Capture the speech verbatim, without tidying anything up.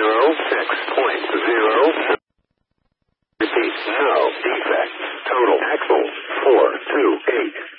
zero six point zero. Repeat, no defects. Total axle four two eight.